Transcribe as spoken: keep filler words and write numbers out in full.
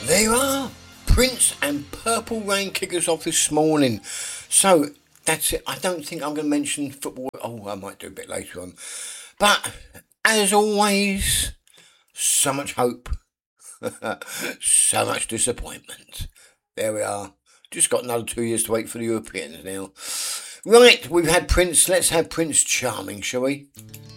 There you are. Prince and Purple Rain kick us off this morning. So, that's it. I don't think I'm going to mention football. Oh, I might do a bit later on. But, as always, so much hope. So much disappointment. There we are. Just got another two years to wait for the Europeans now. Right, we've had Prince. Let's have Prince Charming, shall we?